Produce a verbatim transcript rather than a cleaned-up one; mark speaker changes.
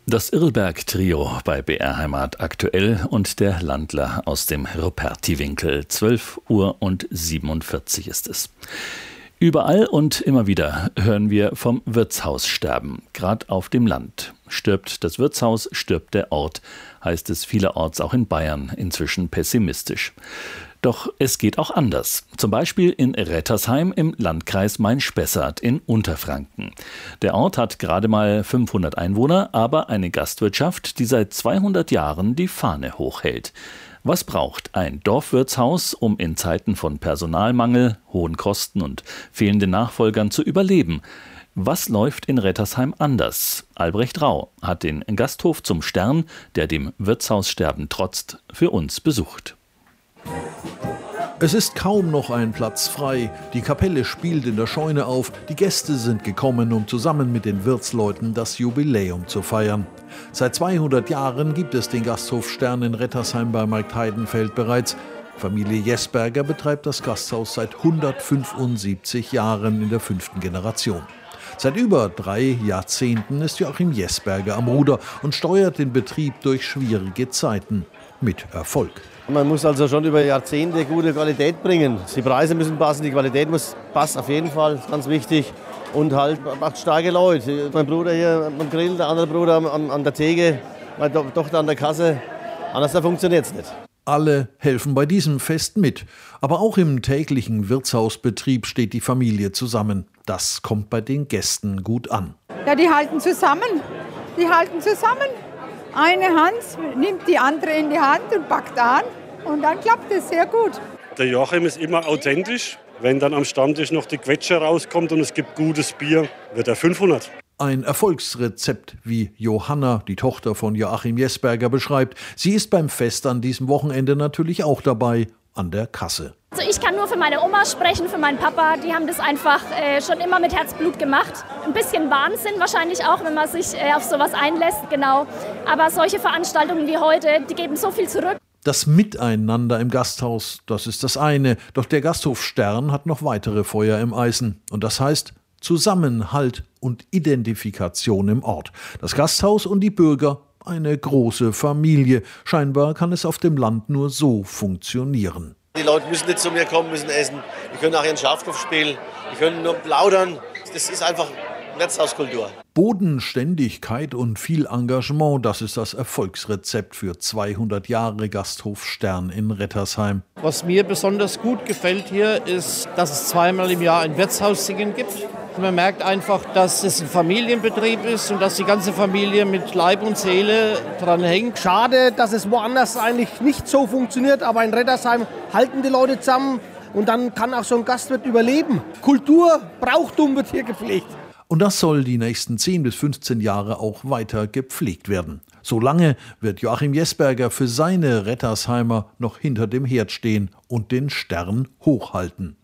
Speaker 1: Das Irlberg-Trio bei B R Heimat aktuell und der Landler aus dem Ruperti-Winkel. zwölf Uhr und siebenundvierzig ist es. Überall und immer wieder hören wir vom Wirtshaussterben, gerade auf dem Land. Stirbt das Wirtshaus, stirbt der Ort, heißt es vielerorts auch in Bayern inzwischen pessimistisch. Doch es geht auch anders. Zum Beispiel in Rettersheim im Landkreis Main-Spessart in Unterfranken. Der Ort hat gerade mal fünfhundert Einwohner, aber eine Gastwirtschaft, die seit zweihundert Jahren die Fahne hochhält. Was braucht ein Dorfwirtshaus, um in Zeiten von Personalmangel, hohen Kosten und fehlenden Nachfolgern zu überleben? Was läuft in Rettersheim anders? Albrecht Rau hat den Gasthof zum Stern, der dem Wirtshaussterben trotzt, für uns besucht.
Speaker 2: Es ist kaum noch ein Platz frei. Die Kapelle spielt in der Scheune auf. Die Gäste sind gekommen, um zusammen mit den Wirtsleuten das Jubiläum zu feiern. Seit zweihundert Jahren gibt es den Gasthof Stern in Rettersheim bei Marktheidenfeld bereits. Familie Jesberger betreibt das Gasthaus seit hundertfünfundsiebzig Jahren in der fünften Generation. Seit über drei Jahrzehnten ist Joachim Jesberger am Ruder und steuert den Betrieb durch schwierige Zeiten. Mit Erfolg.
Speaker 3: Man muss also schon über Jahrzehnte gute Qualität bringen. Die Preise müssen passen, die Qualität muss passen, auf jeden Fall, das ist ganz wichtig. Und halt macht starke Leute. Mein Bruder hier am Grill, der andere Bruder an, an der Theke, meine Tochter an der Kasse. Anders funktioniert es nicht.
Speaker 2: Alle helfen bei diesem Fest mit. Aber auch im täglichen Wirtshausbetrieb steht die Familie zusammen. Das kommt bei den Gästen gut an.
Speaker 4: Ja, die halten zusammen. Die halten zusammen. Eine Hand nimmt die andere in die Hand und packt an und dann klappt es sehr gut.
Speaker 5: Der Joachim ist immer authentisch. Wenn dann am Stammtisch noch die Quetsche rauskommt und es gibt gutes Bier, wird er fünfhundert.
Speaker 2: Ein Erfolgsrezept, wie Johanna, die Tochter von Joachim Jesberger, beschreibt. Sie ist beim Fest an diesem Wochenende natürlich auch dabei, an der Kasse.
Speaker 6: Also ich kann nur für meine Oma sprechen, für meinen Papa. Die haben das einfach äh, schon immer mit Herzblut gemacht. Ein bisschen Wahnsinn wahrscheinlich auch, wenn man sich äh, auf sowas einlässt, genau. Aber solche Veranstaltungen wie heute, die geben so viel zurück.
Speaker 2: Das Miteinander im Gasthaus, das ist das eine. Doch der Gasthof Stern hat noch weitere Feuer im Eisen. Und das heißt Zusammenhalt und Identifikation im Ort. Das Gasthaus und die Bürger, eine große Familie. Scheinbar kann es auf dem Land nur so funktionieren.
Speaker 3: Die Leute müssen nicht zu mir kommen, müssen essen. Die können auch ihren Schafkopf spielen. Die können nur plaudern. Das ist einfach Wirtshauskultur.
Speaker 2: Bodenständigkeit und viel Engagement, das ist das Erfolgsrezept für zweihundert Jahre Gasthof Stern in Rettersheim.
Speaker 7: Was mir besonders gut gefällt hier, ist, dass es zweimal im Jahr ein Wirtshaussingen gibt. Man merkt einfach, dass es ein Familienbetrieb ist und dass die ganze Familie mit Leib und Seele dran hängt.
Speaker 8: Schade, dass es woanders eigentlich nicht so funktioniert, aber in Rettersheim halten die Leute zusammen und dann kann auch so ein Gastwirt überleben. Kultur, Brauchtum wird hier gepflegt.
Speaker 2: Und das soll die nächsten zehn bis fünfzehn Jahre auch weiter gepflegt werden. Solange wird Joachim Jesberger für seine Rettersheimer noch hinter dem Herd stehen und den Stern hochhalten.